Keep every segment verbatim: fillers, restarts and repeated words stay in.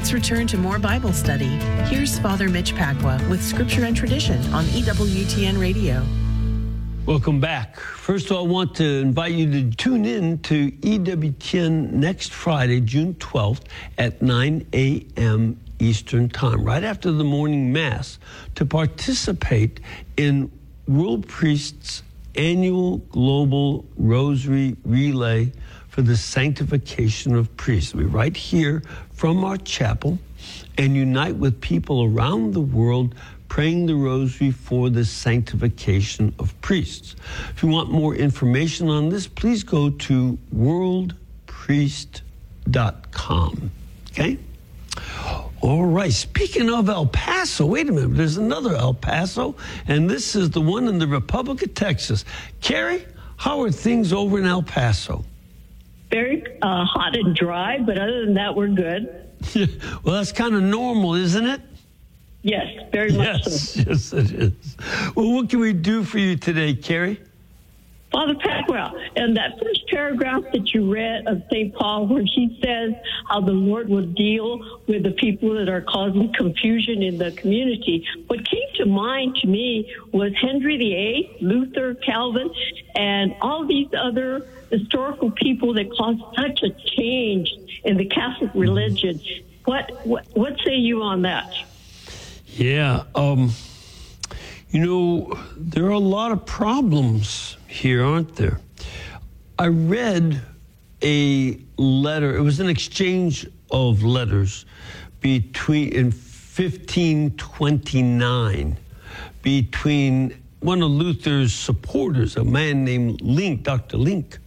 Let's return to more Bible study. Here's Father Mitch Pacwa with Scripture and Tradition on E W T N Radio. Welcome back. First of all, I want to invite you to tune in to E W T N next Friday, June twelfth at nine a.m. Eastern Time, right after the morning Mass, to participate in World Priests' annual global rosary relay for the sanctification of priests. We're right here from our chapel and unite with people around the world praying the rosary for the sanctification of priests. If you want more information on this, please go to world priest dot com. Okay? All right. Speaking of El Paso, wait a minute. There's another El Paso, and this is the one in the Republic of Texas. Carrie, how are things over in El Paso? Very uh, hot and dry, but other than that, we're good. Well, that's kind of normal, isn't it? Yes, very much yes, so. Yes, it is. Well, what can we do for you today, Carrie? Father Pacwa, and that first paragraph that you read of Saint Paul, where he says how the Lord will deal with the people that are causing confusion in the community, what came to mind to me was Henry the Eighth, Luther, Calvin, and all these other historical people that caused such a change in the Catholic religion. What what, what say you on that? Yeah, um, you know, there are a lot of problems here, aren't there? I read a letter. It was an exchange of letters between in fifteen twenty-nine between one of Luther's supporters, a man named Link, Doctor Link,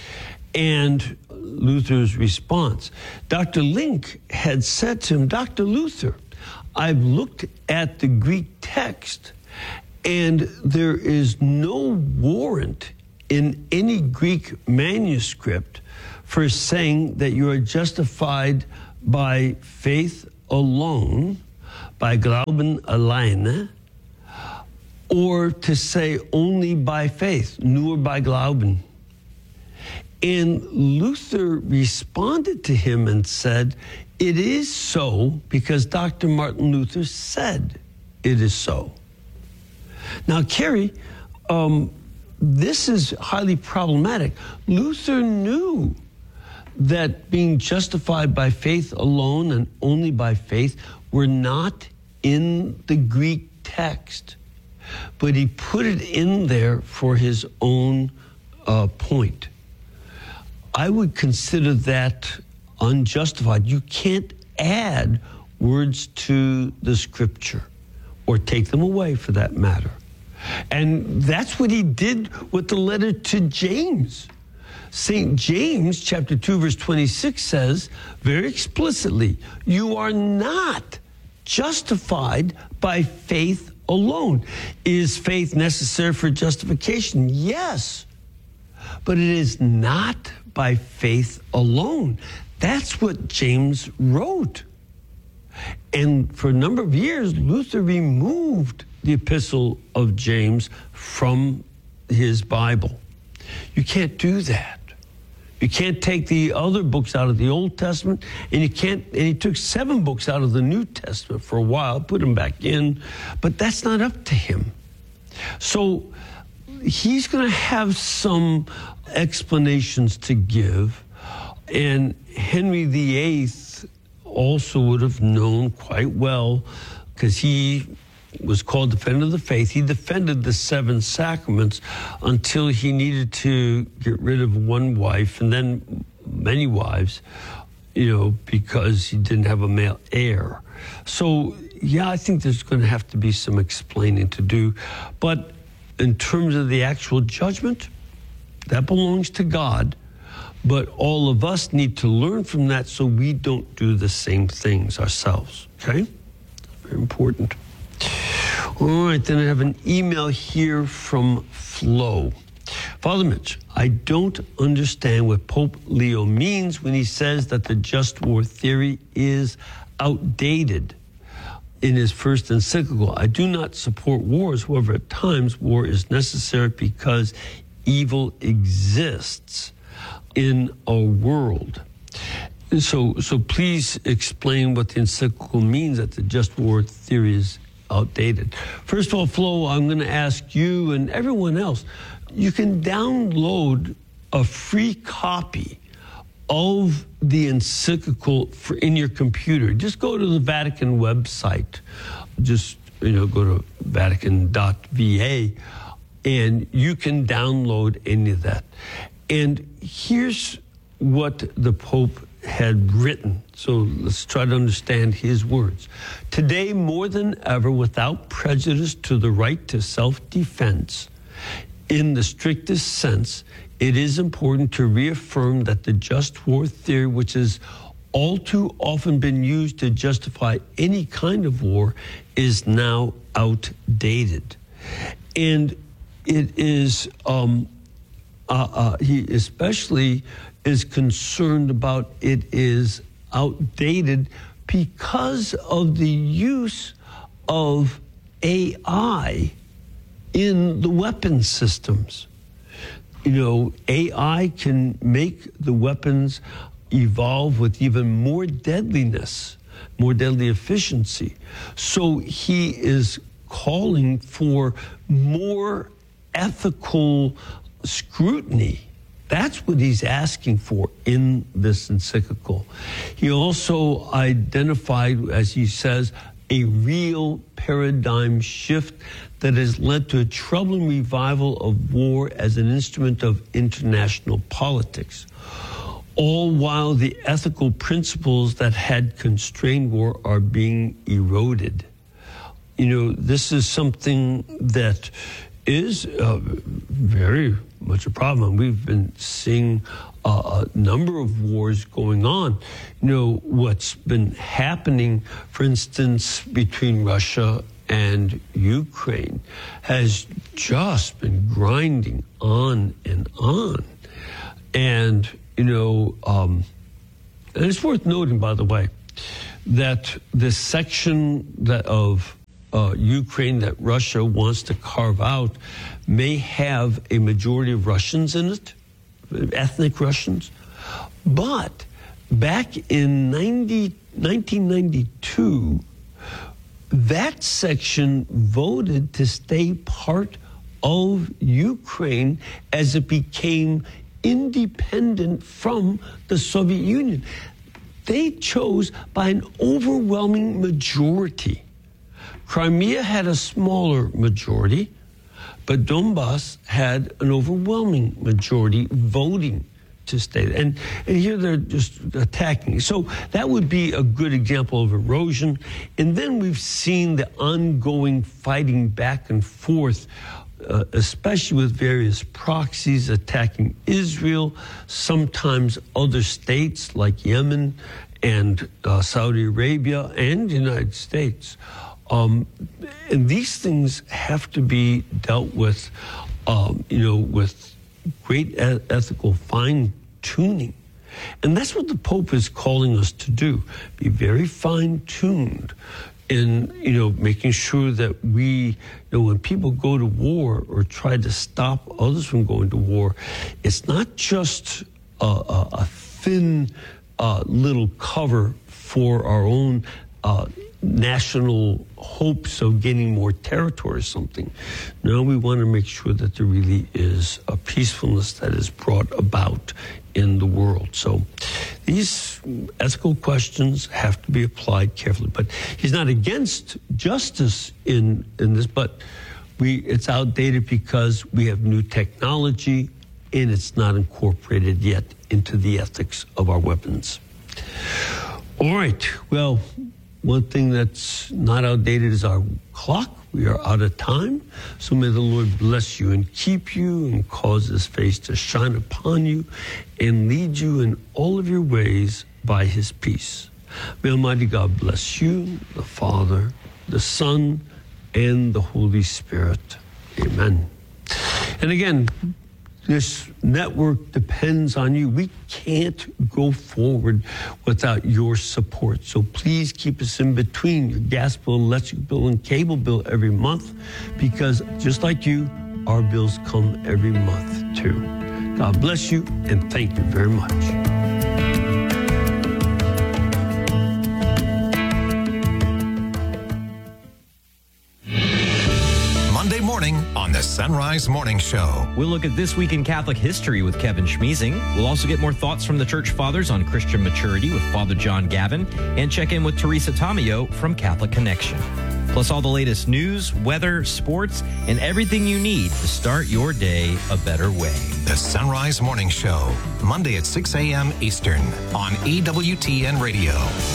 and Luther's response. Doctor Link had said to him, Doctor Luther, I've looked at the Greek text, and there is no warrant in any Greek manuscript for saying that you are justified by faith alone, by Glauben alleine, or to say only by faith, nur bei Glauben. And Luther responded to him and said, it is so because Doctor Martin Luther said it is so. Now, Carrie, um, this is highly problematic. Luther knew that being justified by faith alone and only by faith were not in the Greek text, but he put it in there for his own uh, point. I would consider that unjustified. You can't add words to the scripture or take them away for that matter. And that's what he did with the letter to James. Saint James, chapter two, verse twenty-six says very explicitly, you are not justified by faith alone. Is faith necessary for justification? Yes, but it is not by faith alone. That's what James wrote. And for a number of years, Luther removed the epistle of James from his Bible. You can't do that. You can't take the other books out of the Old Testament, and you can't, and he took seven books out of the New Testament for a while, put them back in, but that's not up to him. So he's going to have some explanations to give, and Henry the Eighth also would have known quite well, because he was called Defender of the Faith. He defended the seven sacraments until he needed to get rid of one wife and then many wives, you know, because he didn't have a male heir. So, yeah, I think there's going to have to be some explaining to do. But in terms of the actual judgment, that belongs to God. But all of us need to learn from that so we don't do the same things ourselves, okay? Very important. All right, then I have an email here from Flo. Father Mitch, I don't understand what Pope Leo means when he says that the just war theory is outdated in his first encyclical. I do not support wars. However, at times war is necessary because evil exists in our world. So, so please explain what the encyclical means that the just war theory is outdated. First of all, Flo, I'm going to ask you and everyone else, you can download a free copy of the encyclical for in your computer. Just go to the Vatican website. Just, you know, go to vatican dot v a and you can download any of that. And here's what the Pope had written. So let's try to understand his words. Today, more than ever, without prejudice to the right to self-defense, in the strictest sense, it is important to reaffirm that the just war theory, which has all too often been used to justify any kind of war, is now outdated. And it is, um, uh, uh, he especially is concerned about it is outdated because of the use of A I in the weapon systems. You know, A I can make the weapons evolve with even more deadliness, more deadly efficiency. So he is calling for more ethical scrutiny. That's what he's asking for in this encyclical. He also identified, as he says, a real paradigm shift that has led to a troubling revival of war as an instrument of international politics, all while the ethical principles that had constrained war are being eroded. You know, this is something that is uh, very much a problem. We've been seeing uh, a number of wars going on. You know, what's been happening, for instance, between Russia and Ukraine has just been grinding on and on. And, you know, um, and it's worth noting, by the way, that this section that of Uh, Ukraine that Russia wants to carve out may have a majority of Russians in it, ethnic Russians. But back in nineteen ninety-two, that section voted to stay part of Ukraine as it became independent from the Soviet Union. They chose by an overwhelming majority. Crimea had a smaller majority, but Donbass had an overwhelming majority voting to stay. And, and here they're just attacking. So that would be a good example of erosion. And then we've seen the ongoing fighting back and forth, uh, especially with various proxies attacking Israel, sometimes other states like Yemen and uh, Saudi Arabia and the United States. Um, and these things have to be dealt with, um, you know, with great e- ethical fine-tuning. And that's what the Pope is calling us to do, be very fine-tuned in, you know, making sure that we, you know, when people go to war or try to stop others from going to war, it's not just a, a, a thin uh, little cover for our own uh national hopes of gaining more territory or something. No, we want to make sure that there really is a peacefulness that is brought about in the world. So these ethical questions have to be applied carefully. But he's not against justice in, in this, but we it's outdated because we have new technology and it's not incorporated yet into the ethics of our weapons. All right, well, one thing that's not outdated is our clock. We are out of time. So may the Lord bless you and keep you and cause his face to shine upon you and lead you in all of your ways by his peace. May Almighty God bless you, the Father, the Son, and the Holy Spirit. Amen. And again, this network depends on you. We can't go forward without your support. So please keep us in between your gas bill, electric bill, and cable bill every month, because just like you, our bills come every month too. God bless you, and thank you very much. the Sunrise Morning Show. We'll look at This Week in Catholic History with Kevin Schmeezing. We'll also get more thoughts from the Church Fathers on Christian maturity with Father John Gavin, and check in with Teresa Tomeo from Catholic Connection. Plus all the latest news, weather, sports, and everything you need to start your day a better way. The Sunrise Morning Show, Monday at six a.m. Eastern on E W T N Radio.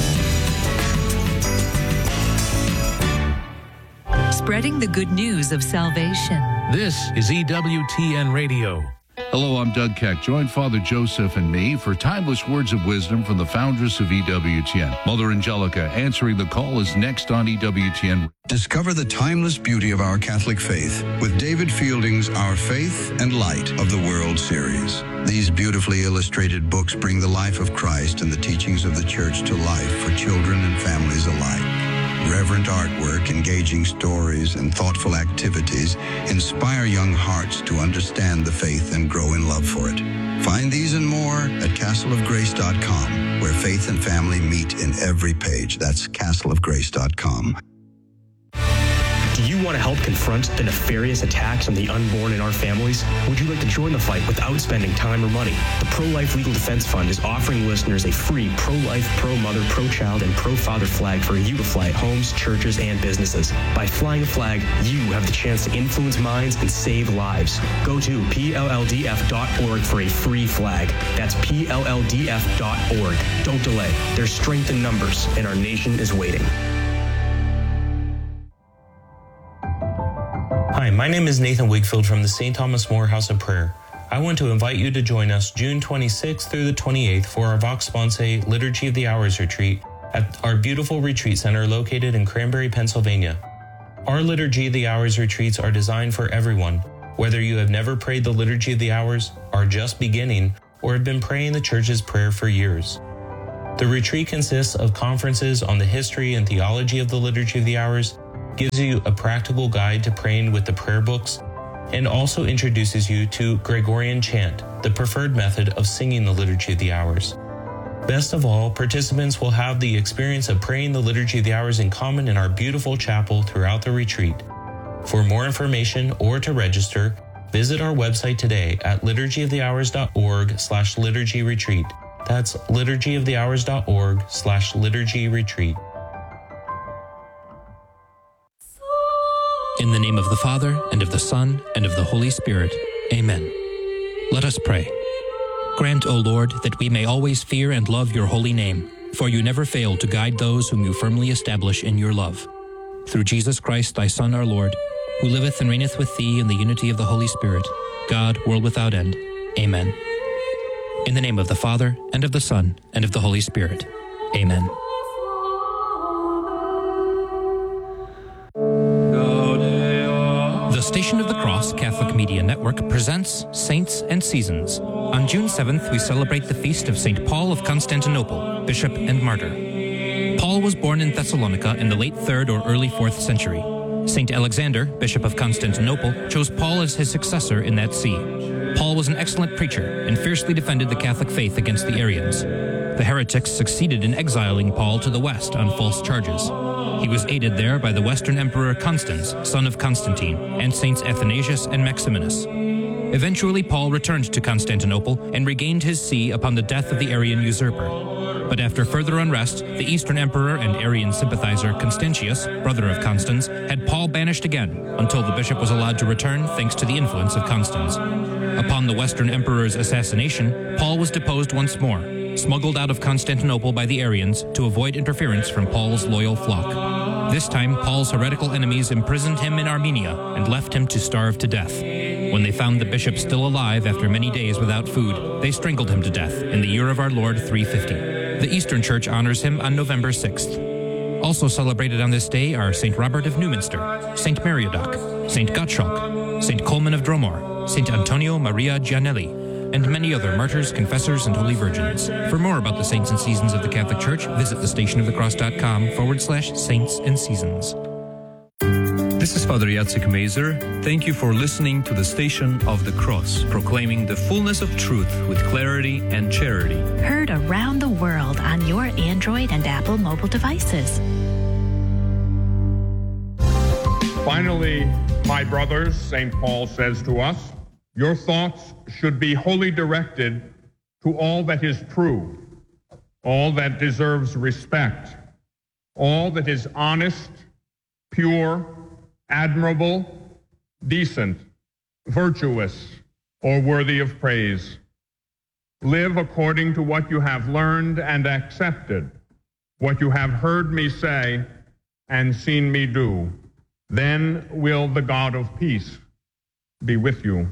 Spreading the good news of salvation. This is E W T N Radio. Hello, I'm Doug Keck. Join Father Joseph and me for timeless words of wisdom from the foundress of E W T N. Mother Angelica answering the call is next on E W T N. Discover the timeless beauty of our Catholic faith with David Fielding's Our Faith and Light of the World series. These beautifully illustrated books bring the life of Christ and the teachings of the Church to life for children and families alike. Reverent artwork, engaging stories, and thoughtful activities inspire young hearts to understand the faith and grow in love for it. Find these and more at castle of grace dot com, where faith and family meet in every page. That's castle of grace dot com. Do you want to help confront the nefarious attacks on the unborn in our families? Would you like to join the fight without spending time or money? The Pro-Life Legal Defense Fund is offering listeners a free pro-life, pro-mother, pro-child, and pro-father flag for you to fly at homes, churches, and businesses. By flying a flag, you have the chance to influence minds and save lives. Go to P L L D F dot org for a free flag. That's P L L D F dot org. Don't delay. There's strength in numbers, and our nation is waiting. Hi, my name is Nathan Wigfield from the Saint Thomas More House of Prayer. I want to invite you to join us June twenty-sixth through the twenty-eighth for our Vox Sponsae Liturgy of the Hours retreat at our beautiful retreat center located in Cranberry, Pennsylvania. Our Liturgy of the Hours retreats are designed for everyone, whether you have never prayed the Liturgy of the Hours, are just beginning, or have been praying the Church's prayer for years. The retreat consists of conferences on the history and theology of the Liturgy of the Hours, gives you a practical guide to praying with the prayer books, and also introduces you to Gregorian chant, the preferred method of singing the Liturgy of the Hours. Best of all, participants will have the experience of praying the Liturgy of the Hours in common in our beautiful chapel throughout the retreat. For more information or to register, visit our website today at liturgy of the hours dot org slash liturgy retreat. That's liturgy of the hours dot org slash liturgy retreat. In the name of the Father, and of the Son, and of the Holy Spirit. Amen. Let us pray. Grant, O Lord, that we may always fear and love your holy name, for you never fail to guide those whom you firmly establish in your love. Through Jesus Christ, thy Son, our Lord, who liveth and reigneth with thee in the unity of the Holy Spirit, God, world without end. Amen. In the name of the Father, and of the Son, and of the Holy Spirit. Amen. The Station of the Cross Catholic Media Network presents Saints and Seasons. On June seventh, we celebrate the feast of Saint Paul of Constantinople, Bishop and Martyr. Paul was born in Thessalonica in the late third or early fourth century. Saint Alexander, Bishop of Constantinople, chose Paul as his successor in that see. Paul was an excellent preacher and fiercely defended the Catholic faith against the Arians. The heretics succeeded in exiling Paul to the west on false charges. He was aided there by the Western Emperor Constans, son of Constantine, and Saints Athanasius and Maximinus. Eventually, Paul returned to Constantinople and regained his see upon the death of the Arian usurper. But after further unrest, the Eastern Emperor and Arian sympathizer Constantius, brother of Constans, had Paul banished again until the bishop was allowed to return thanks to the influence of Constans. Upon the Western Emperor's assassination, Paul was deposed once more, smuggled out of Constantinople by the Arians to avoid interference from Paul's loyal flock. This time, Paul's heretical enemies imprisoned him in Armenia and left him to starve to death. When they found the bishop still alive after many days without food, they strangled him to death in the year of our Lord three fifty. The Eastern Church honors him on November sixth. Also celebrated on this day are Saint Robert of Newminster, Saint Meriadoc, Saint Gottschalk, Saint Coleman of Dromore, Saint Antonio Maria Gianelli, and many other martyrs, confessors, and holy virgins. For more about the saints and seasons of the Catholic Church, visit thestationofthecross.com forward slash saints and seasons. This is Father Jacek Mazer. Thank you for listening to the Station of the Cross, proclaiming the fullness of truth with clarity and charity. Heard around the world on your Android and Apple mobile devices. Finally, my brothers, Saint Paul says to us, your thoughts should be wholly directed to all that is true, all that deserves respect, all that is honest, pure, admirable, decent, virtuous, or worthy of praise. Live according to what you have learned and accepted, what you have heard me say and seen me do. Then will the God of peace be with you.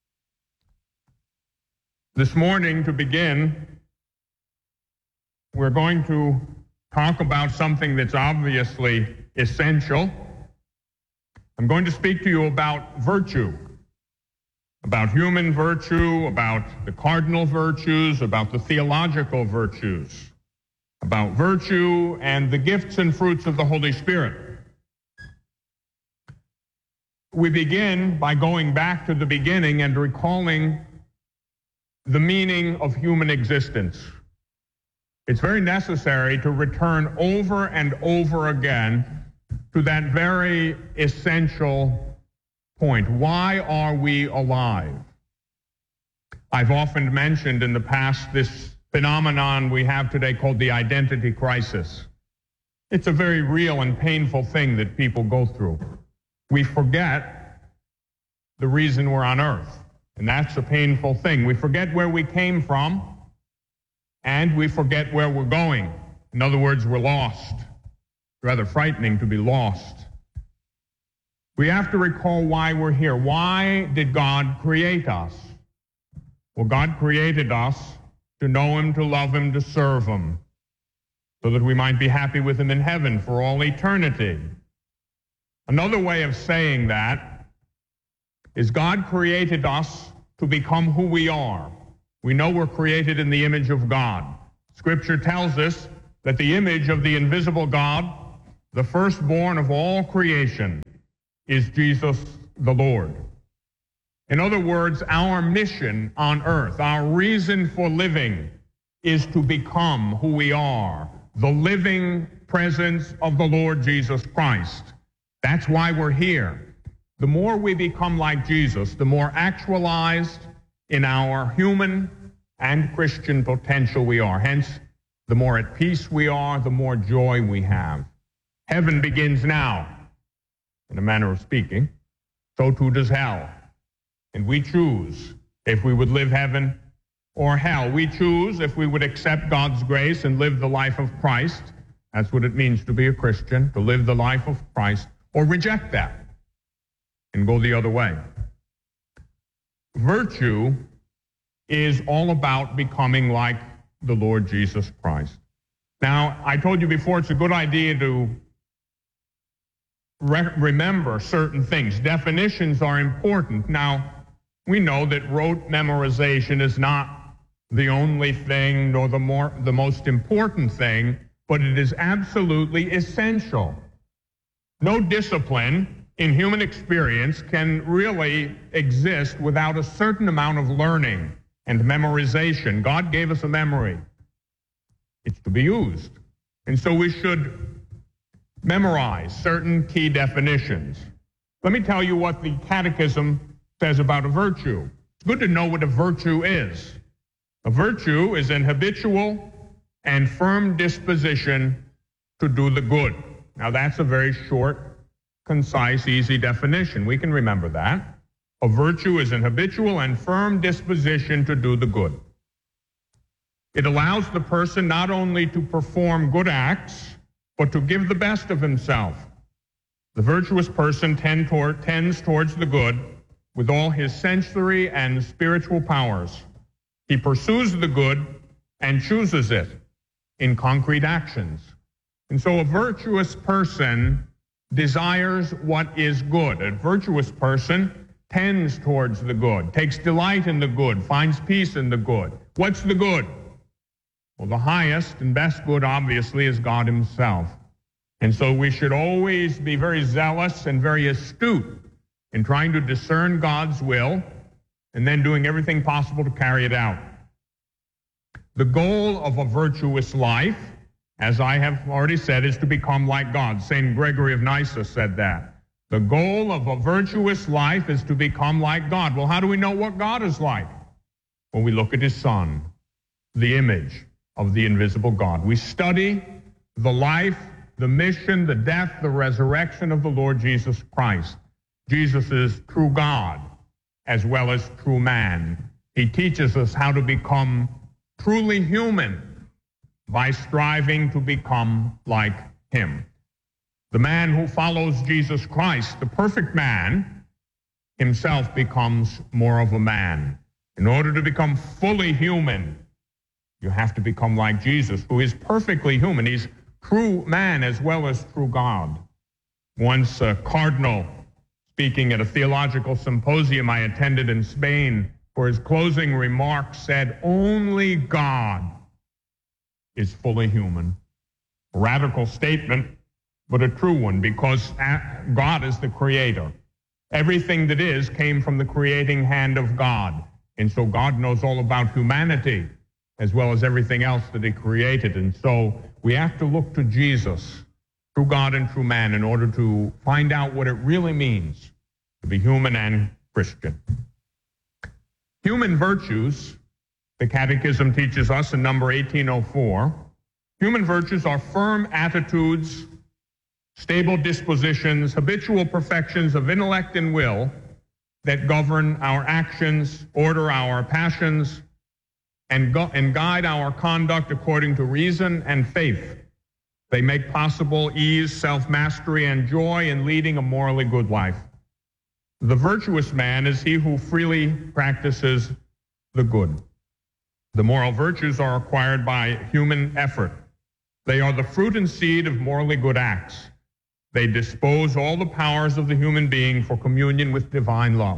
This morning, to begin, we're going to talk about something that's obviously essential. I'm going to speak to you about virtue, about human virtue, about the cardinal virtues, about the theological virtues, about virtue and the gifts and fruits of the Holy Spirit. We begin by going back to the beginning and recalling the meaning of human existence. It's very necessary to return over and over again to that very essential point. Why are we alive? I've often mentioned in the past this phenomenon we have today called the identity crisis. It's a very real and painful thing that people go through. We forget the reason we're on earth. And that's a painful thing. We forget where we came from, and we forget where we're going. In other words, we're lost. It's rather frightening to be lost. We have to recall why we're here. Why did God create us? Well, God created us to know Him, to love Him, to serve Him, so that we might be happy with Him in heaven for all eternity. Another way of saying that is God created us to become who we are. We know we're created in the image of God. Scripture tells us that the image of the invisible God, the firstborn of all creation, is Jesus the Lord. In other words, our mission on earth, our reason for living, is to become who we are, the living presence of the Lord Jesus Christ. That's why we're here. The more we become like Jesus, the more actualized in our human and Christian potential we are. Hence, the more at peace we are, the more joy we have. Heaven begins now, in a manner of speaking. So too does hell. And we choose if we would live heaven or hell. We choose if we would accept God's grace and live the life of Christ. That's what it means to be a Christian, to live the life of Christ, or reject that and go the other way. Virtue is all about becoming like the Lord Jesus Christ. Now, I told you before, it's a good idea to re- remember certain things. Definitions are important. Now, we know that rote memorization is not the only thing nor the more the most important thing, but it is absolutely essential. No discipline in human experience can really exist without a certain amount of learning and memorization. God gave us a memory. It's to be used. And so we should memorize certain key definitions. Let me tell you what the Catechism says about a virtue. It's good to know what a virtue is. A virtue is an habitual and firm disposition to do the good. Now that's a very short, concise, easy definition. We can remember that. A virtue is an habitual and firm disposition to do the good. It allows the person not only to perform good acts, but to give the best of himself. The virtuous person tend toward, tends towards the good with all his sensory and spiritual powers. He pursues the good and chooses it in concrete actions. And so a virtuous person desires what is good. A virtuous person tends towards the good, takes delight in the good, finds peace in the good. What's the good? Well, the highest and best good, obviously, is God Himself. And so we should always be very zealous and very astute in trying to discern God's will and then doing everything possible to carry it out. The goal of a virtuous life, as I have already said, is to become like God. Saint Gregory of Nyssa said that. The goal of a virtuous life is to become like God. Well, how do we know what God is like? Well, we look at his Son, the image of the invisible God. We study the life, the mission, the death, the resurrection of the Lord Jesus Christ. Jesus is true God as well as true man. He teaches us how to become truly human by striving to become like him. The man who follows Jesus Christ, the perfect man, himself becomes more of a man. In order to become fully human, you have to become like Jesus, who is perfectly human. He's true man as well as true God. Once a cardinal, speaking at a theological symposium I attended in Spain, for his closing remarks said, "Only God is fully human." A radical statement, but a true one, because God is the creator. Everything that is came from the creating hand of God. And so God knows all about humanity as well as everything else that he created. And so we have to look to Jesus, true God and true man, in order to find out what it really means to be human and Christian. Human virtues, the Catechism teaches us in number eighteen oh four, human virtues are firm attitudes, stable dispositions, habitual perfections of intellect and will that govern our actions, order our passions, and, go- and guide our conduct according to reason and faith. They make possible ease, self-mastery, and joy in leading a morally good life. The virtuous man is he who freely practices the good. The moral virtues are acquired by human effort. They are the fruit and seed of morally good acts. They dispose all the powers of the human being for communion with divine love.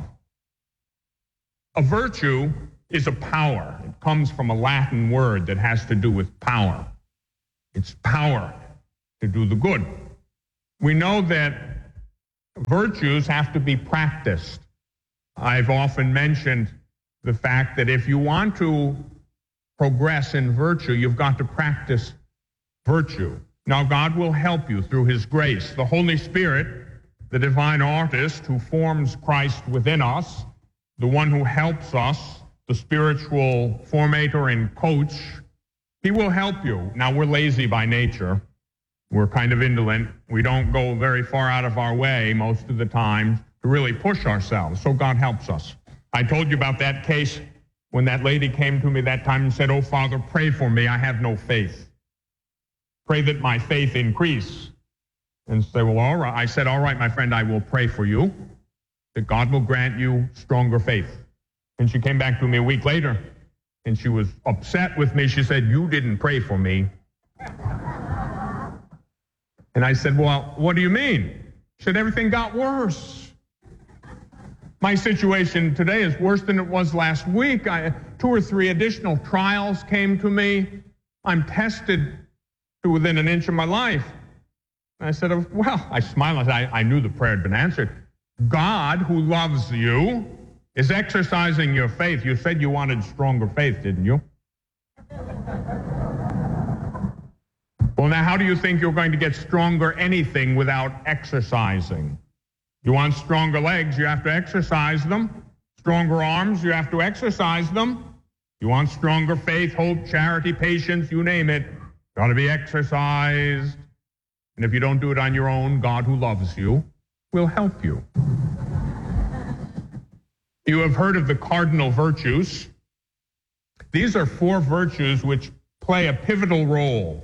A virtue is a power. It comes from a Latin word that has to do with power. It's power to do the good. We know that virtues have to be practiced. I've often mentioned the fact that if you want to progress in virtue, you've got to practice virtue. Now, God will help you through his grace. The Holy Spirit, the divine artist who forms Christ within us, the one who helps us, the spiritual formator and coach, he will help you. Now, we're lazy by nature. We're kind of indolent. We don't go very far out of our way most of the time to really push ourselves. So God helps us. I told you about that case when that lady came to me that time and said, "Oh, Father, pray for me. I have no faith. Pray that my faith increase." And say, well, all right. I said, all right, my friend, I will pray for you, that God will grant you stronger faith. And she came back to me a week later, and she was upset with me. She said, "You didn't pray for me." And I said, well, what do you mean? She said, everything got worse. My situation today is worse than it was last week. I, two or three additional trials came to me. I'm tested to within an inch of my life. And I said, well, I smiled. I, I knew the prayer had been answered. God, who loves you, is exercising your faith. You said you wanted stronger faith, didn't you? Well, now, how do you think you're going to get stronger anything without exercising? You want stronger legs, you have to exercise them. Stronger arms, you have to exercise them. You want stronger faith, hope, charity, patience, you name it. Got to be exercised. And if you don't do it on your own, God, who loves you, will help you. You have heard of the cardinal virtues. These are four virtues which play a pivotal role.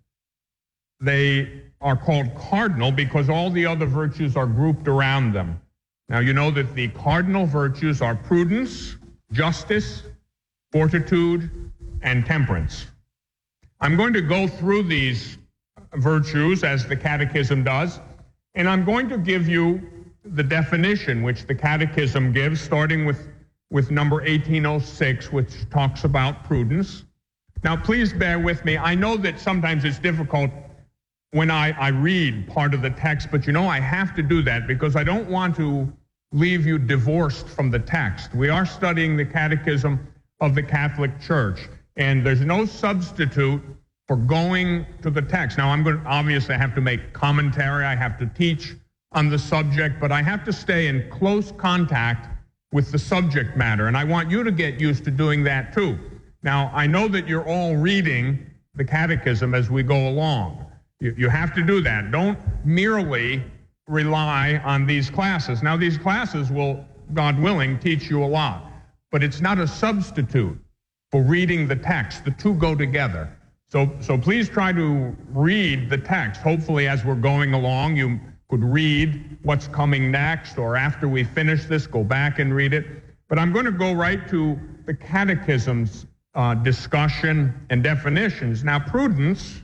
They are called cardinal because all the other virtues are grouped around them. Now, you know that the cardinal virtues are prudence, justice, fortitude, and temperance. I'm going to go through these virtues as the Catechism does, and I'm going to give you the definition which the Catechism gives, starting with, with number eighteen oh six, which talks about prudence. Now, please bear with me. I know that sometimes it's difficult when I, I read part of the text, but you know I have to do that because I don't want to leave you divorced from the text. We are studying the Catechism of the Catholic Church, and there's no substitute for going to the text. Now, I'm going to obviously have to make commentary. I have to teach on the subject, but I have to stay in close contact with the subject matter, and I want you to get used to doing that too. Now, I know that you're all reading the catechism as we go along. You, you have to do that. Don't merely rely on these classes. Now, these classes will, God willing, teach you a lot, but it's not a substitute for reading the text. The two go together. So, so please try to read the text. Hopefully, as we're going along, you could read what's coming next, or after we finish this, go back and read it. But I'm going to go right to the catechism's uh, discussion and definitions. Now, prudence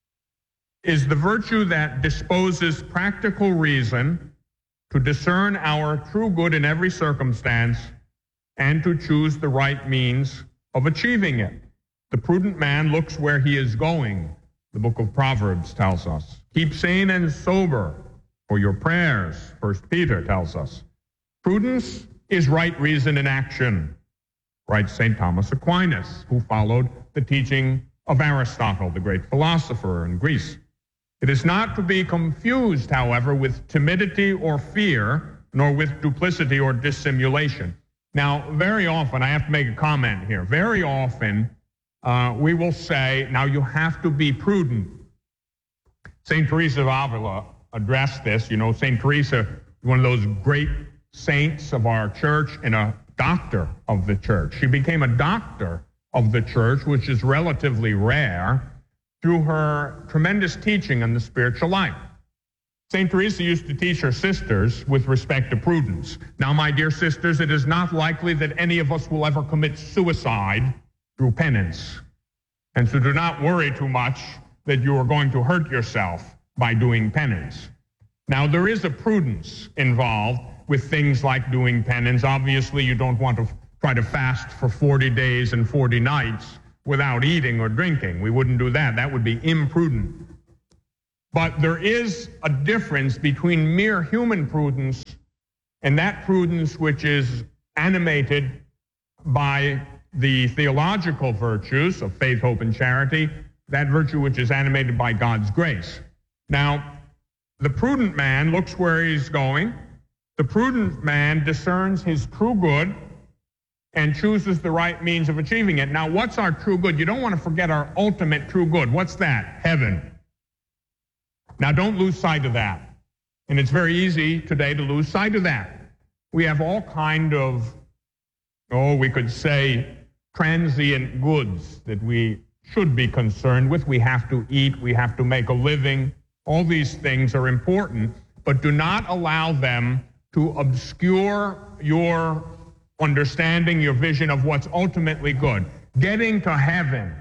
is the virtue that disposes practical reason to discern our true good in every circumstance and to choose the right means of achieving it. The prudent man looks where he is going, the book of Proverbs tells us. Keep sane and sober for your prayers, First Peter tells us. Prudence is right reason in action, writes Saint Thomas Aquinas, who followed the teaching of Aristotle, the great philosopher in Greece. It is not to be confused, however, with timidity or fear, nor with duplicity or dissimulation. Now, very often, I have to make a comment here, very often uh, we will say, now you have to be prudent. Saint Teresa of Avila addressed this. You know, Saint Teresa, one of those great saints of our church and a doctor of the church. She became a doctor of the church, which is relatively rare, through her tremendous teaching on the spiritual life. Saint Teresa used to teach her sisters with respect to prudence. Now, my dear sisters, it is not likely that any of us will ever commit suicide through penance. And so do not worry too much that you are going to hurt yourself by doing penance. Now, there is a prudence involved with things like doing penance. Obviously, you don't want to try to fast for forty days and forty nights without eating or drinking. We wouldn't do that. That would be imprudent. But there is a difference between mere human prudence and that prudence which is animated by the theological virtues of faith, hope, and charity, that virtue which is animated by God's grace. Now, the prudent man looks where he's going. The prudent man discerns his true good and chooses the right means of achieving it. Now, what's our true good? You don't want to forget our ultimate true good. What's that? Heaven. Now, don't lose sight of that. And it's very easy today to lose sight of that. We have all kind of, oh, we could say, transient goods that we should be concerned with. We have to eat. We have to make a living. All these things are important, but do not allow them to obscure your understanding, your vision of what's ultimately good. Getting to heaven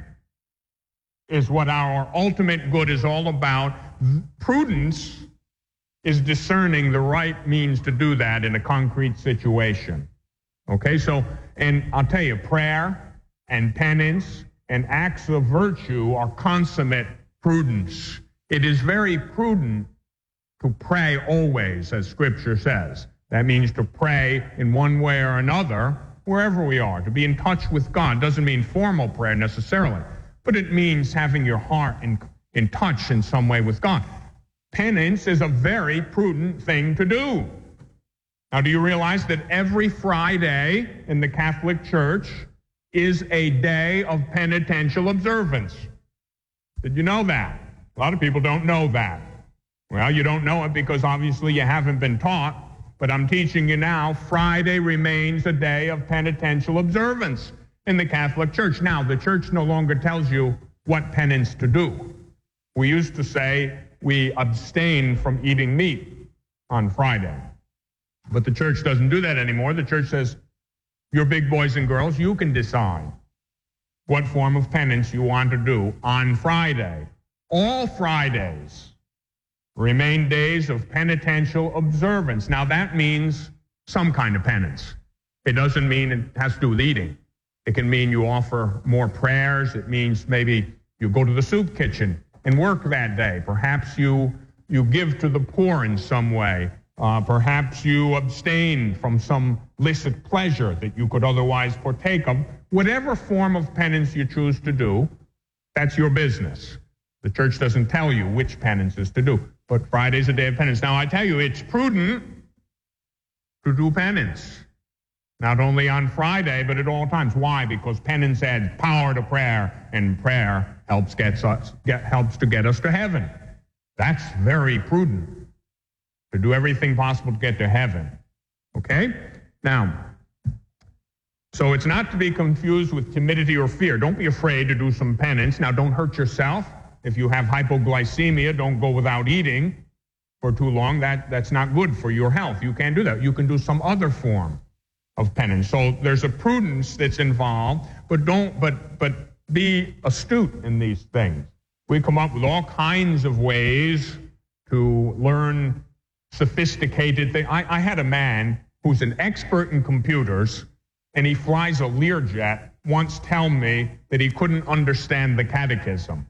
is what our ultimate good is all about. Prudence is discerning the right means to do that in a concrete situation. Okay, so, and I'll tell you, prayer and penance and acts of virtue are consummate prudence. It is very prudent to pray always, as Scripture says. That means to pray in one way or another, wherever we are. To be in touch with God doesn't mean formal prayer necessarily, but it means having your heart in, in touch in some way with God. Penance is a very prudent thing to do. Now, do you realize that every Friday in the Catholic Church is a day of penitential observance? Did you know that? A lot of people don't know that. Well, you don't know it because obviously you haven't been taught. But I'm teaching you now, Friday remains a day of penitential observance in the Catholic Church. Now, the Church no longer tells you what penance to do. We used to say we abstain from eating meat on Friday. But the Church doesn't do that anymore. The Church says, you're big boys and girls, you can decide what form of penance you want to do on Friday. All Fridays remain days of penitential observance. Now, that means some kind of penance. It doesn't mean it has to do with eating. It can mean you offer more prayers. It means maybe you go to the soup kitchen and work that day. Perhaps you, you give to the poor in some way. Uh, perhaps you abstain from some licit pleasure that you could otherwise partake of. Whatever form of penance you choose to do, that's your business. The Church doesn't tell you which penance is to do. but Friday's a day of penance. Now, I tell you, it's prudent to do penance, not only on Friday, but at all times. Why? Because penance adds power to prayer, and prayer helps, gets us, get, helps to get us to heaven. That's very prudent, to do everything possible to get to heaven. Okay? Now, so it's not to be confused with timidity or fear. Don't be afraid to do some penance. Now, don't hurt yourself. If you have hypoglycemia, don't go without eating for too long. That, that's not good for your health. You can't do that. You can do some other form of penance. So there's a prudence that's involved, but don't, but, but be astute in these things. We come up with all kinds of ways to learn sophisticated things. I, I had a man who's an expert in computers, and he flies a Learjet, once tell me that he couldn't understand the catechism.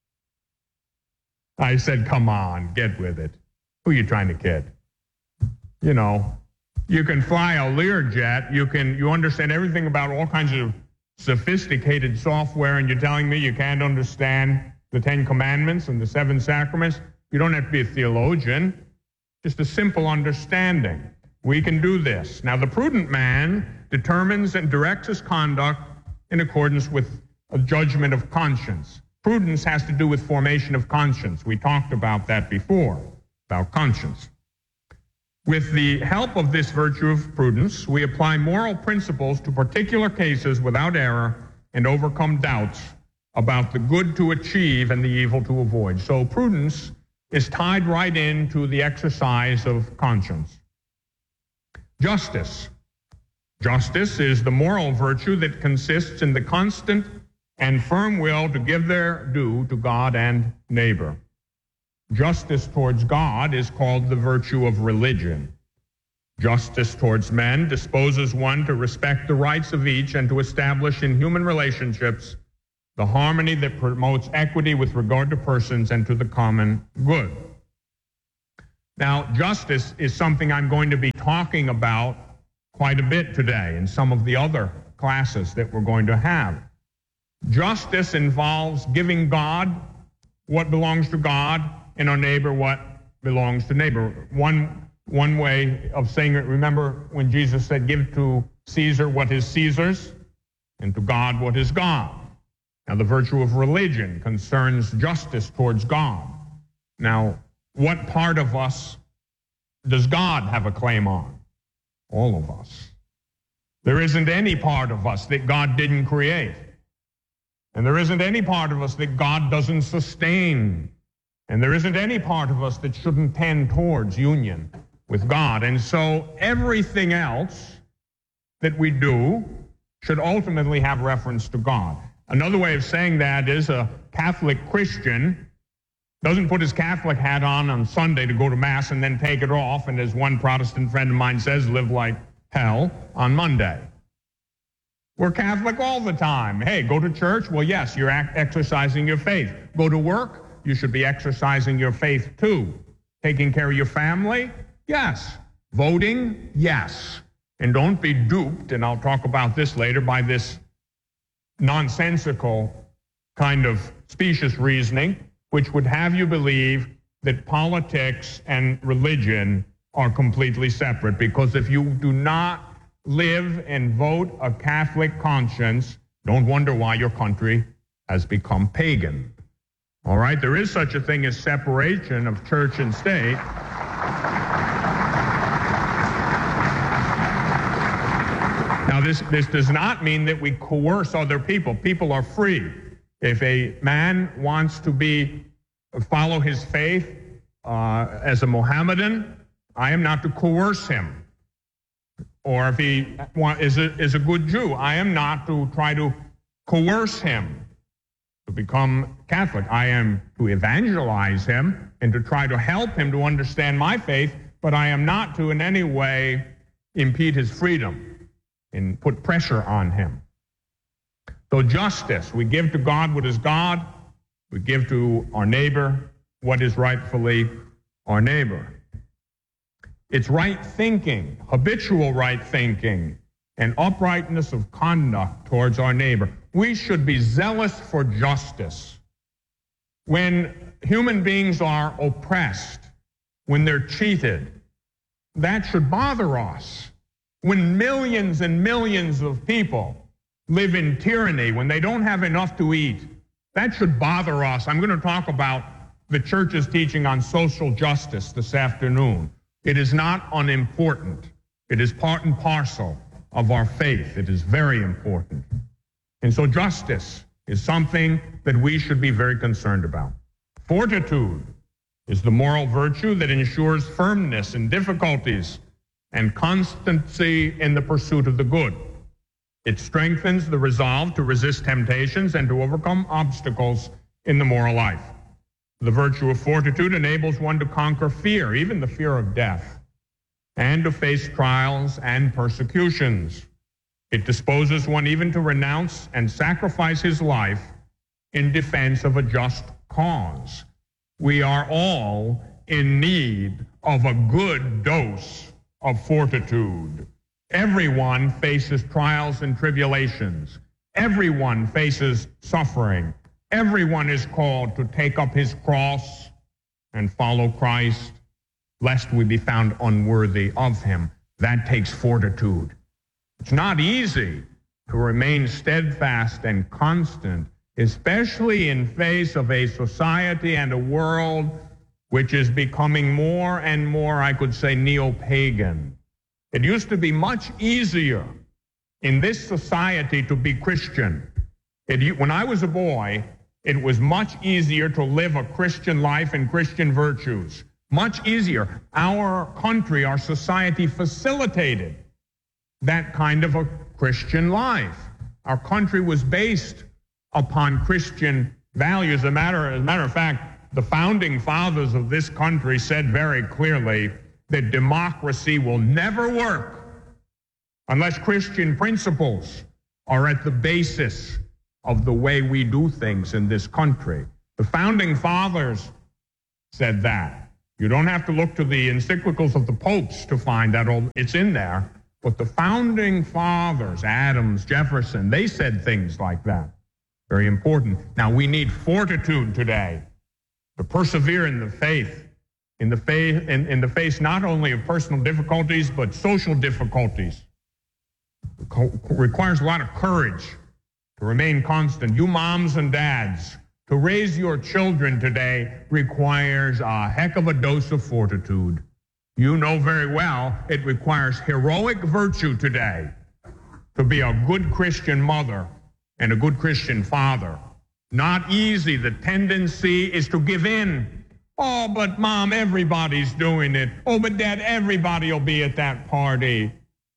I said, come on, get with it. Who are you trying to kid? You know, you can fly a Learjet, you can, you understand everything about all kinds of sophisticated software, and you're telling me you can't understand the Ten Commandments and the Seven Sacraments? You don't have to be a theologian, just a simple understanding. We can do this. Now, the prudent man determines and directs his conduct in accordance with a judgment of conscience. Prudence has to do with formation of conscience. We talked about that before, about conscience. With the help of this virtue of prudence, we apply moral principles to particular cases without error and overcome doubts about the good to achieve and the evil to avoid. So prudence is tied right into the exercise of conscience. Justice. Justice is the moral virtue that consists in the constant and firm will to give their due to God and neighbor. Justice towards God is called the virtue of religion. Justice towards men disposes one to respect the rights of each and to establish in human relationships the harmony that promotes equity with regard to persons and to the common good. Now, justice is something I'm going to be talking about quite a bit today in some of the other classes that we're going to have. Justice involves giving God what belongs to God and our neighbor what belongs to neighbor. One, one way of saying it, remember when Jesus said, give to Caesar what is Caesar's and to God what is God. Now, the virtue of religion concerns justice towards God. Now, what part of us does God have a claim on? All of us. There isn't any part of us that God didn't create. And there isn't any part of us that God doesn't sustain. And there isn't any part of us that shouldn't tend towards union with God. And so everything else that we do should ultimately have reference to God. Another way of saying that is a Catholic Christian doesn't put his Catholic hat on on Sunday to go to Mass and then take it off, and as one Protestant friend of mine says, live like hell on Monday. We're Catholic all the time. Hey, go to church? Well, yes, you're exercising your faith. Go to work? You should be exercising your faith too. Taking care of your family? Yes. Voting? Yes. And don't be duped, and I'll talk about this later, by this nonsensical kind of specious reasoning, which would have you believe that politics and religion are completely separate. Because if you do not live and vote a Catholic conscience, don't wonder why your country has become pagan. All right, there is such a thing as separation of church and state. Now, this, this does not mean that we coerce other people. People are free. If a man wants to be follow his faith uh, as a Mohammedan, I am not to coerce him. Or if he want, is, a, is a good Jew, I am not to try to coerce him to become Catholic. I am to evangelize him and to try to help him to understand my faith, but I am not to in any way impede his freedom and put pressure on him. So justice, we give to God what is God, we give to our neighbor what is rightfully our neighbor. It's right thinking, habitual right thinking, and uprightness of conduct towards our neighbor. We should be zealous for justice. When human beings are oppressed, when they're cheated. That should bother us. When millions and millions of people live in tyranny, when they don't have enough to eat, that should bother us. I'm going to talk about the church's teaching on social justice this afternoon. It is not unimportant. It is part and parcel of our faith. It is very important. And so justice is something that we should be very concerned about. Fortitude is the moral virtue that ensures firmness in difficulties and constancy in the pursuit of the good. It strengthens the resolve to resist temptations and to overcome obstacles in the moral life. The virtue of fortitude enables one to conquer fear, even the fear of death, and to face trials and persecutions. It disposes one even to renounce and sacrifice his life in defense of a just cause. We are all in need of a good dose of fortitude. Everyone faces trials and tribulations. Everyone faces suffering. Everyone is called to take up his cross and follow Christ, lest we be found unworthy of him. That takes fortitude. It's not easy to remain steadfast and constant, especially in face of a society and a world which is becoming more and more, I could say, neo-pagan. It used to be much easier in this society to be Christian. It, when I was a boy, it was much easier to live a Christian life and Christian virtues. Much easier. Our country, our society facilitated that kind of a Christian life. Our country was based upon Christian values. As a matter, as a matter of fact, the founding fathers of this country said very clearly that democracy will never work unless Christian principles are at the basis of the way we do things in this country. The founding fathers said that. You don't have to look to the encyclicals of the popes to find that. It's in there. But the founding fathers, Adams, Jefferson, they said things like that. Very important. Now, we need fortitude today to persevere in the faith, in the faith, in, in the face not only of personal difficulties, but social difficulties. It co- requires a lot of courage to remain constant. You moms and dads, to raise your children today requires a heck of a dose of fortitude. You know very well it requires heroic virtue today to be a good Christian mother and a good Christian father. Not easy. The tendency is to give in. Oh, but mom, everybody's doing it. Oh, but dad, everybody will be at that party.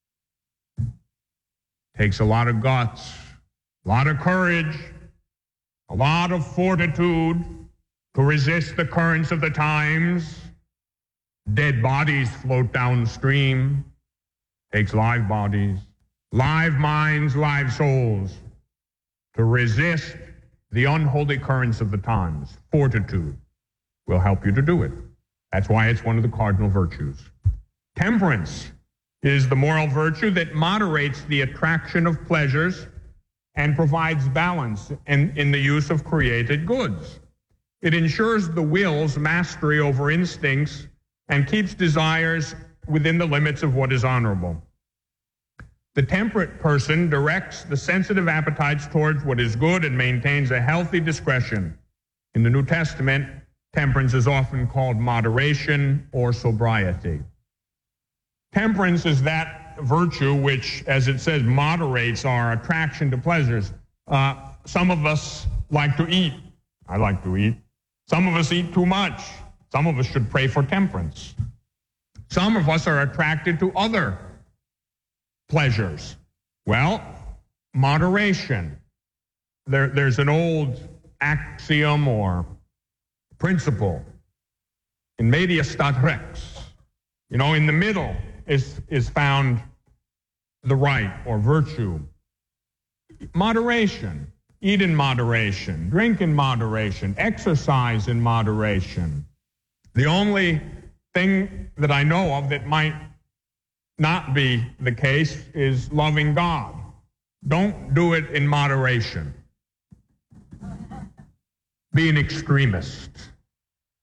Takes a lot of guts, a lot of courage, a lot of fortitude to resist the currents of the times. Dead bodies float downstream. Takes live bodies, live minds, live souls to resist the unholy currents of the times. Fortitude will help you to do it. That's why it's one of the cardinal virtues. Temperance is the moral virtue that moderates the attraction of pleasures and provides balance in, in the use of created goods. It ensures the will's mastery over instincts and keeps desires within the limits of what is honorable. The temperate person directs the sensitive appetites towards what is good and maintains a healthy discretion. In the New Testament, temperance is often called moderation or sobriety. Temperance is that virtue which, as it says, moderates our attraction to pleasures. Uh, some of us like to eat. I like to eat. Some of us eat too much. Some of us should pray for temperance. Some of us are attracted to other pleasures. Well, moderation. There, there's an old axiom or principle in media stat rex. You know, in the middle is, is found the right or virtue. Moderation. Eat in moderation. Drink in moderation. Exercise in moderation. The only thing that I know of that might not be the case is loving God. Don't do it in moderation. Be an extremist.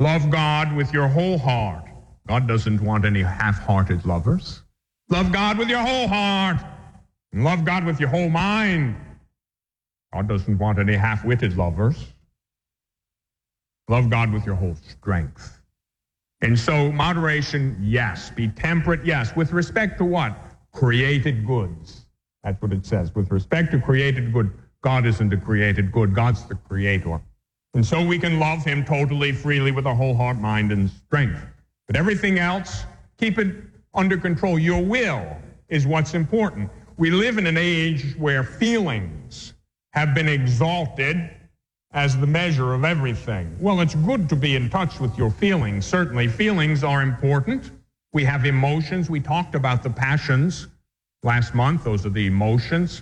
Love God with your whole heart. God doesn't want any half-hearted lovers. Love God with your whole heart. And love God with your whole mind. God doesn't want any half-witted lovers. Love God with your whole strength. And so moderation, yes. Be temperate, yes. With respect to what? Created goods. That's what it says. With respect to created good, God isn't a created good. God's the creator. And so we can love him totally, freely, with our whole heart, mind, and strength. But everything else, keep it under control. Your will is what's important. We live in an age where feelings have been exalted as the measure of everything. Well, it's good to be in touch with your feelings. Certainly, feelings are important. We have emotions. We talked about the passions last month. Those are the emotions.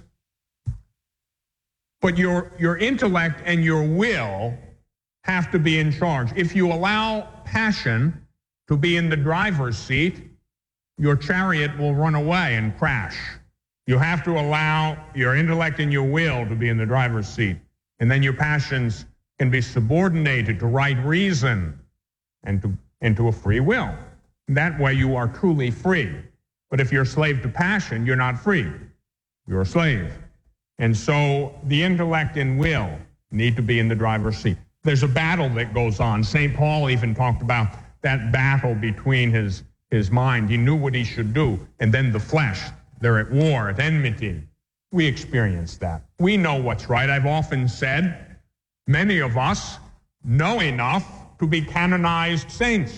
But your, your intellect and your will have to be in charge. If you allow passion to be in the driver's seat, your chariot will run away and crash. You have to allow your intellect and your will to be in the driver's seat. And then your passions can be subordinated to right reason and to, and to a free will. That way you are truly free. But if you're a slave to passion, you're not free. You're a slave. And so the intellect and will need to be in the driver's seat. There's a battle that goes on. Saint Paul even talked about that battle between his, his mind. He knew what he should do. And then the flesh. They're at war, at enmity. We experience that. We know what's right. I've often said, many of us know enough to be canonized saints.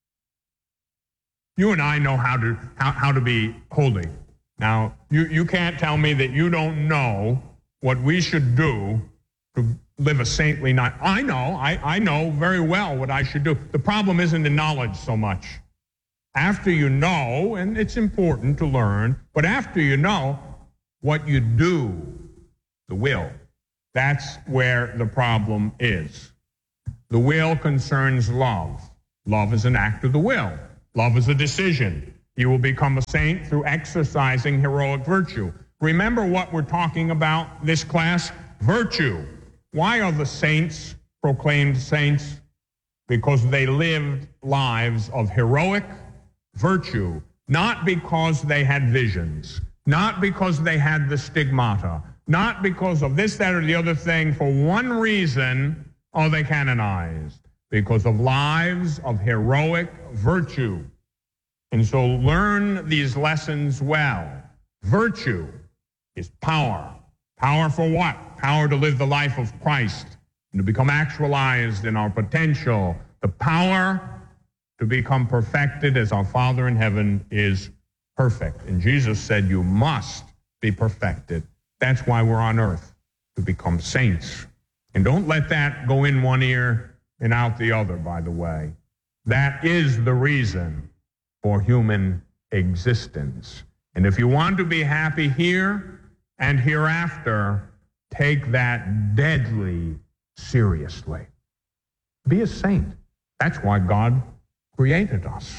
You and I know how to how, how to be holy. Now, you, you can't tell me that you don't know what we should do to live a saintly life. I know, I, I know very well what I should do. The problem isn't the knowledge so much. After you know, and it's important to learn, but after you know, what you do, the will, that's where the problem is. The will concerns love. Love is an act of the will. Love is a decision. You will become a saint through exercising heroic virtue. Remember what we're talking about this class? Virtue. Why are the saints proclaimed saints? Because they lived lives of heroic virtue, not because they had visions, not because they had the stigmata, not because of this, that, or the other thing. For one reason are they canonized, because of lives of heroic virtue. And so learn these lessons well. Virtue is power. Power for what? Power to live the life of Christ and to become actualized in our potential. The power to become perfected as our Father in heaven is perfect. And Jesus said, you must be perfected. That's why we're on earth, to become saints. And don't let that go in one ear and out the other, by the way. That is the reason for human existence. And if you want to be happy here and hereafter, take that deadly seriously. Be a saint. That's why God created us.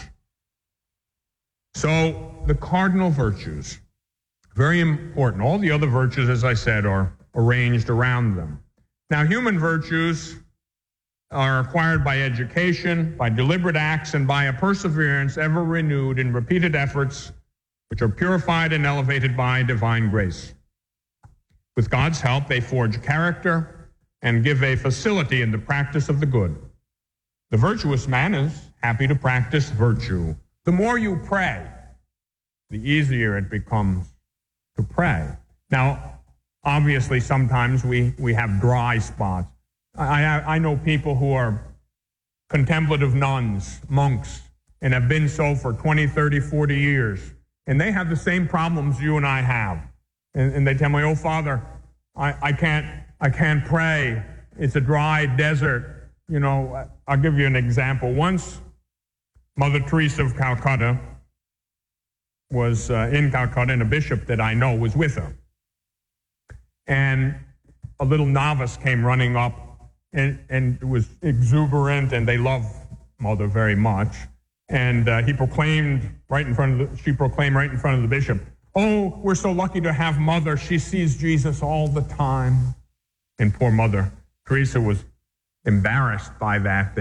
So the cardinal virtues, very important. All the other virtues, as I said, are arranged around them. Now, human virtues are acquired by education, by deliberate acts, and by a perseverance ever renewed in repeated efforts, which are purified and elevated by divine grace. With God's help, they forge character and give a facility in the practice of the good. The virtuous man is happy to practice virtue. The more you pray, the easier it becomes to pray. Now, obviously, sometimes we, we have dry spots. I, I know people who are contemplative nuns, monks, and have been so for twenty, thirty, forty years. And they have the same problems you and I have. And, and they tell me, oh, Father, I, I can't I can't pray. It's a dry desert. You know, I'll give you an example. Once, Mother Teresa of Calcutta was uh, in Calcutta, and a bishop that I know was with her. And a little novice came running up, and, and was exuberant, and they love Mother very much. And uh, he proclaimed right in front of the, she proclaimed right in front of the bishop, oh, we're so lucky to have Mother. She sees Jesus all the time. And poor Mother Teresa was embarrassed by that, that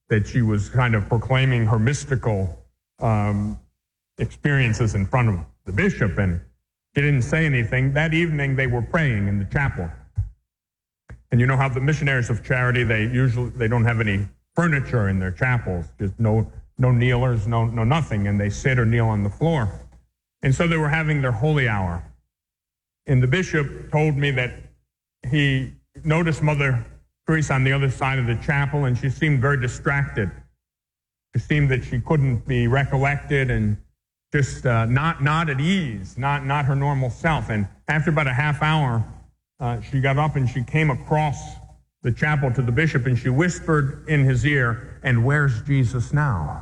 that she was kind of proclaiming her mystical um, experiences in front of the bishop, and she didn't say anything. That evening, they were praying in the chapel. And you know how the missionaries of charity, they usually, they don't have any furniture in their chapels, just no no kneelers, no no nothing, and they sit or kneel on the floor. And so they were having their holy hour. And the bishop told me that he noticed Mother Teresa on the other side of the chapel, and she seemed very distracted. It seemed that she couldn't be recollected and just uh, not not at ease, not not her normal self. And after about a half hour, uh, she got up and she came across the chapel to the bishop, and she whispered in his ear, "And where's Jesus now?"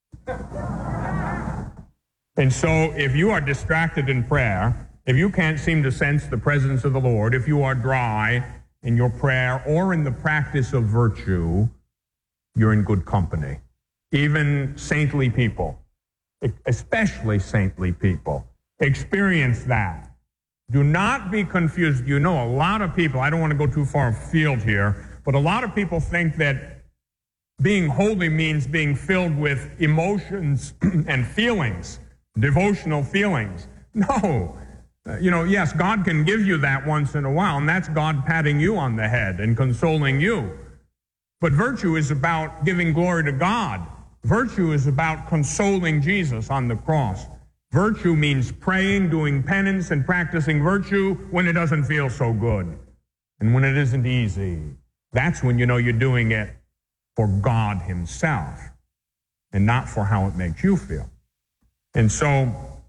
And so if you are distracted in prayer, if you can't seem to sense the presence of the Lord, if you are dry in your prayer or in the practice of virtue, you're in good company. Even saintly people, especially saintly people, experience that. Do not be confused. You know, a lot of people, I don't want to go too far afield here, but a lot of people think that being holy means being filled with emotions and feelings, devotional feelings. No. Uh, you know, yes, God can give you that once in a while, and that's God patting you on the head and consoling you. But virtue is about giving glory to God. Virtue is about consoling Jesus on the cross. Virtue means praying, doing penance, and practicing virtue when it doesn't feel so good and when it isn't easy. That's when you know you're doing it for God himself and not for how it makes you feel. And so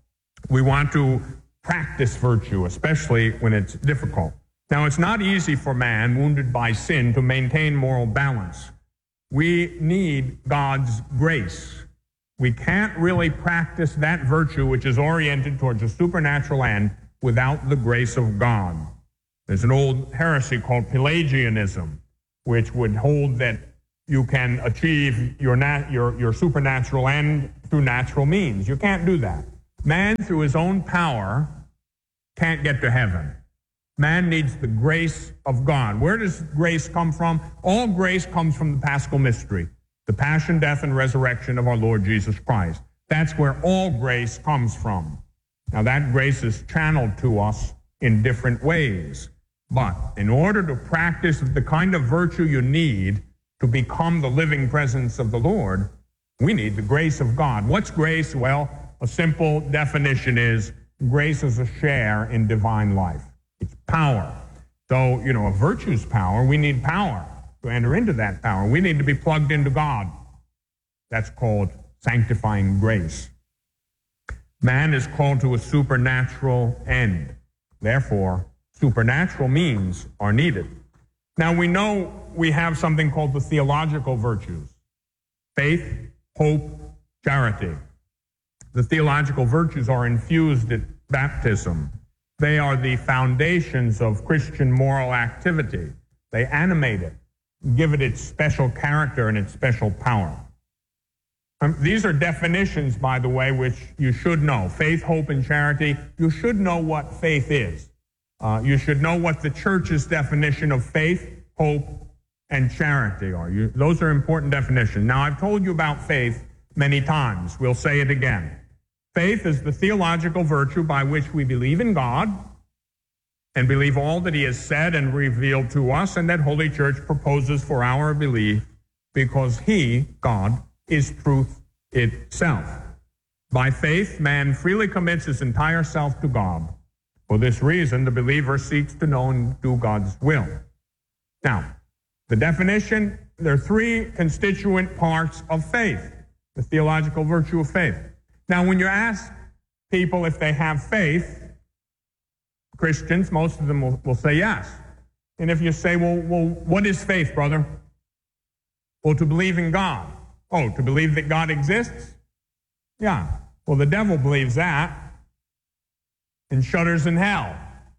we want to practice virtue, especially when it's difficult. Now, it's not easy for man wounded by sin to maintain moral balance. We need God's grace. We can't really practice that virtue which is oriented towards a supernatural end without the grace of God. There's an old heresy called Pelagianism, which would hold that you can achieve your, nat- your, your supernatural end through natural means. You can't do that. Man, through his own power, can't get to heaven. Man needs the grace of God. Where does grace come from? All grace comes from the Paschal mystery, the passion, death, and resurrection of our Lord Jesus Christ. That's where all grace comes from. Now, that grace is channeled to us in different ways. But in order to practice the kind of virtue you need to become the living presence of the Lord, we need the grace of God. What's grace? Well, a simple definition is grace is a share in divine life. It's power. So, you know, a virtue's power, we need power to enter into that power. We need to be plugged into God. That's called sanctifying grace. Man is called to a supernatural end. Therefore, supernatural means are needed. Now, we know we have something called the theological virtues: faith, hope, charity. The theological virtues are infused at baptism. They are the foundations of Christian moral activity. They animate it, give it its special character and its special power. Um, these are definitions, by the way, which you should know. Faith, hope, and charity. You should know what faith is. Uh, you should know what the church's definition of faith, hope, and charity are. You, those are important definitions. Now, I've told you about faith many times. We'll say it again. Faith is the theological virtue by which we believe in God and believe all that he has said and revealed to us, and that Holy Church proposes for our belief because he, God, is truth itself. By faith, man freely commits his entire self to God. For this reason, the believer seeks to know and do God's will. Now, the definition, there are three constituent parts of faith, the theological virtue of faith. Now, when you ask people if they have faith, Christians, most of them will, will say yes. And if you say, well, well, what is faith, brother? Well, to believe in God. Oh, to believe that God exists? Yeah. Well, the devil believes that and shudders in hell.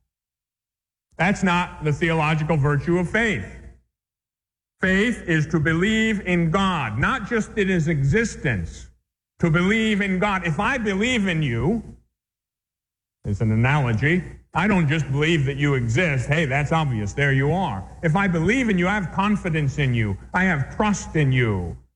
That's not the theological virtue of faith. Faith is to believe in God, not just in his existence. To believe in God. If I believe in you, it's an analogy, I don't just believe that you exist. Hey, that's obvious. There you are. If I believe in you, I have confidence in you. I have trust in you.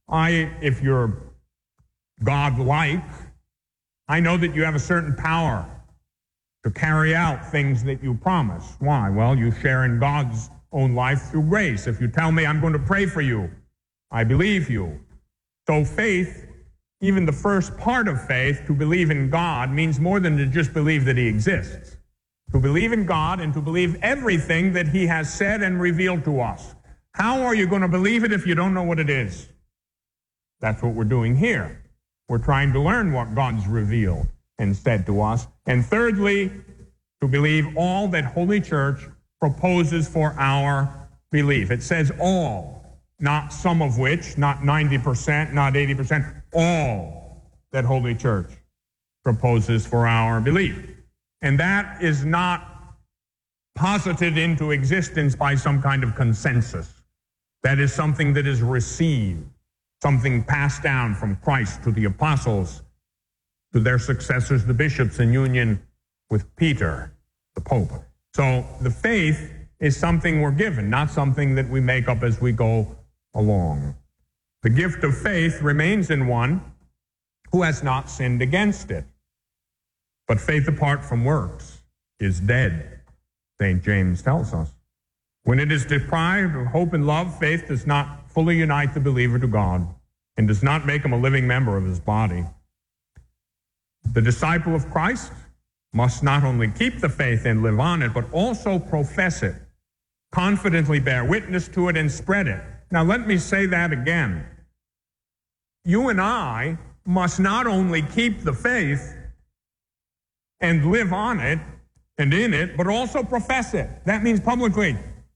I, if you're God-like, I know that you have a certain power to carry out things that you promise. Why? Well, you share in God's own life through grace. If you tell me I'm going to pray for you, I believe you. So faith, even the first part of faith, to believe in God, means more than to just believe that he exists. To believe in God and to believe everything that he has said and revealed to us. How are you going to believe it if you don't know what it is? That's what we're doing here. We're trying to learn what God's revealed and said to us. And thirdly, to believe all that Holy Church proposes for our belief. It says all, not some of which, not ninety percent, not eighty percent, all that Holy Church proposes for our belief. And that is not posited into existence by some kind of consensus. That is something that is received, something passed down from Christ to the apostles, to their successors, the bishops, in union with Peter, the Pope. So the faith is something we're given, not something that we make up as we go along. The gift of faith remains in one who has not sinned against it. But faith apart from works is dead, Saint James tells us. When it is deprived of hope and love, faith does not fully unite the believer to God and does not make him a living member of his body. The disciple of Christ must not only keep the faith and live on it, but also profess it, confidently bear witness to it, and spread it. Now, let me say that again. You and I must not only keep the faith and live on it and in it, but also profess it. That means publicly.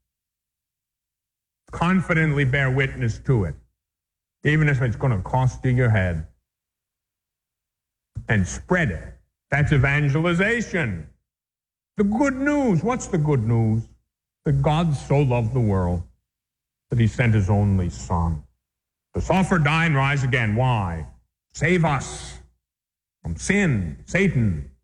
Confidently bear witness to it, even if it's going to cost you your head. And spread it. That's evangelization. The good news. What's the good news? That God so loved the world that he sent his only Son to suffer, die, and rise again. Why? Save us from sin, Satan,